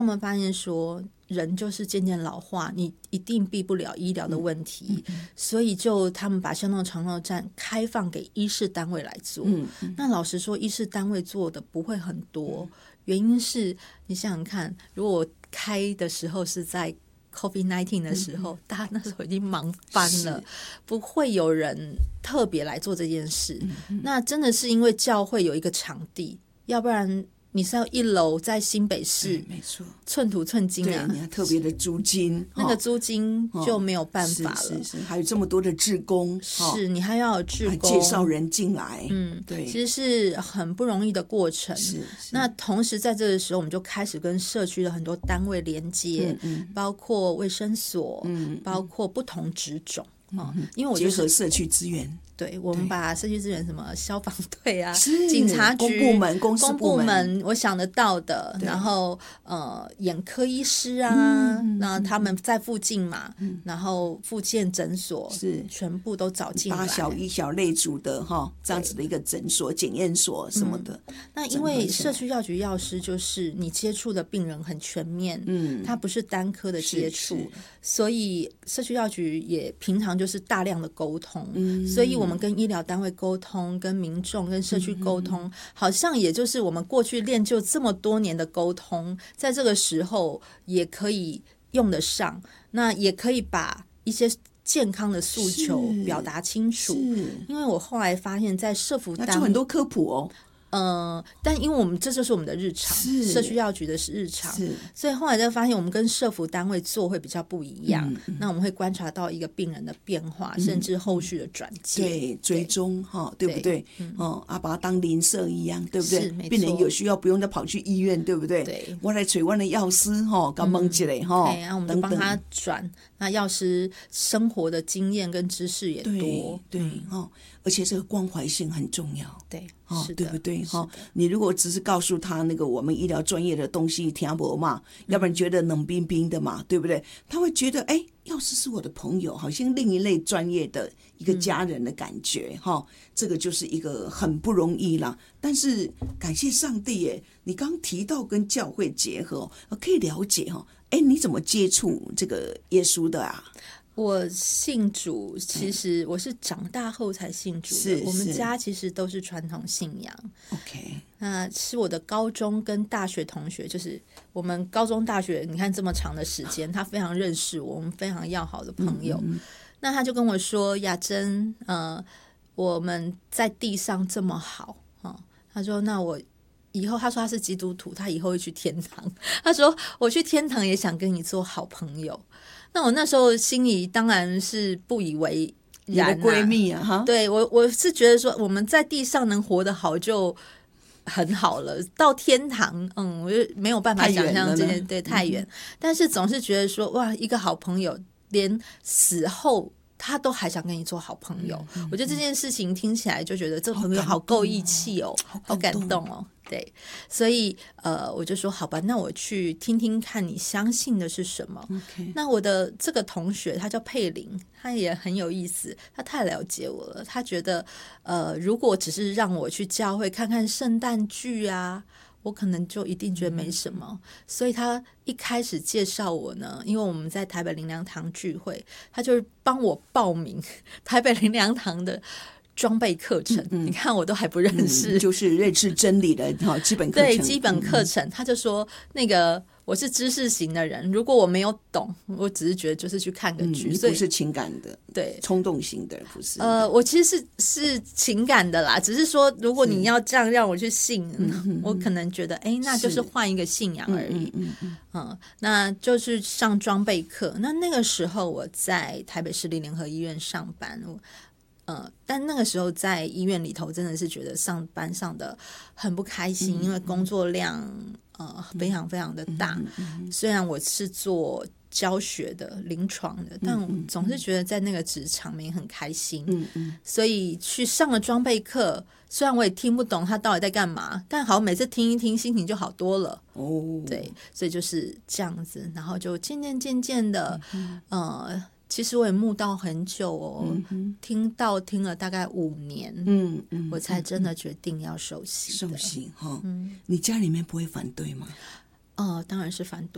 我们发现说人就是渐渐老化，你一定避不了医疗的问题，所以就他们把巷弄长照站开放给医事单位来做。那老实说医事单位做的不会很多，原因是你想想看，如果我开的时候是在COVID-19 的时候，大家那时候已经忙翻了，不会有人特别来做这件事。那真的是因为教会有一个场地，要不然你是要一楼在新北市， 没错， 寸土寸金啊， 对，你要特别的租金， 那个租金就没有办法了。 是，还有这么多的志工， 是你还要有志工介绍人进来，对， 其实是很不容易的过程。那同时在这个时候，我们就开始跟社区的很多单位连接，包括卫生所，包括不同职种。因为我结合社区资源， 对，我们把社区资源什么消防队啊、警察局、 公部门我想得到的，然后眼科医师啊，那他们在附近嘛，然后复健诊所是全部都找进来， 大小一小类组的这样子的一个诊所、检验所什么的。 那因为社区药局药师就是你接触的病人很全面，它不是单科的接触，所以社区药局也平常就是大量的沟通，所以我们跟医疗单位沟通，跟民众跟社区沟通，好像也就是我们过去练就这么多年的沟通，在这个时候也可以用得上，那也可以把一些健康的诉求表达清楚。因为我后来发现在社福单位做很多科普哦， 但因为我们这就是我们的日常，社区药局的是日常，所以后来就发现我们跟社福单位做会比较不一样。那我们会观察到一个病人的变化，甚至后续的转介， 对，追踪对不对？把它当邻舍一样，对不对？病人有需要不用再跑去医院，对不对？ 对， 我来找我的药师搞蒙起来对，我们就帮他转。那药师生活的经验跟知识也多， 对，而且这个关怀性很重要， 对， 对不对？你如果只是告诉他那个我们医疗专业的东西听不嘛，要不然觉得冷冰冰的嘛，对不对？他会觉得药师是我的朋友，好像另一类专业的一个家人的感觉，这个就是一个很不容易啦。但是感谢上帝耶，你刚提到跟教会结合，可以了解你怎么接触这个耶稣的啊？ 我信主，其实我是长大后才信主的。我们家其实都是传统信仰。 OK， 那是我的高中跟大学同学，就是我们高中大学，你看这么长的时间，他非常认识我们非常要好的朋友。那他就跟我说：“雅珍，我们在地上这么好他说：“那我。”以后他说他是基督徒，他以后会去天堂。他说我去天堂也想跟你做好朋友。那我那时候心里当然是不以为然， 你的闺蜜啊， 对，我是觉得说我们在地上能活得好就很好了，到天堂我就没有办法想象这件，对，太远。但是总是觉得说哇，一个好朋友连死后他都还想跟你做好朋友，我觉得这件事情听起来就觉得这个朋友好够义气哦，好感动哦。对，所以我就说好吧，那我去听听看你相信的是什么。那我的这个同学他叫佩玲，他也很有意思，他太了解我了。他觉得如果只是让我去教会看看圣诞剧啊，我可能就一定觉得没什么。所以他一开始介绍我呢，因为我们在台北灵粮堂聚会，他就是帮我报名台北灵粮堂的装备课程，你看我都还不认识， 就是认识真理的基本课程。 对，基本课程，他就说那个我是知识型的人，如果我没有懂，我只是觉得就是去看个剧， 你不是情感的， 对， 冲动型的不是。 我其实是情感的啦，只是说如果你要这样让我去信，我可能觉得那就是换一个信仰而已。那就是上装备课。那个时候我在台北市立联合医院上班。但那个时候在医院里头真的是觉得上班上的很不开心，因为工作量非常非常的大。虽然我是做教学的临床的，但我总是觉得在那个职场没很开心。所以去上了装备课，虽然我也听不懂他到底在干嘛，但好每次听一听心情就好多了。对，所以就是这样子，然后就渐渐的其实我也慕道很久哦，听了大概5年，我才真的决定要受洗。 受洗你家里面不会反对吗？ 当然是反对。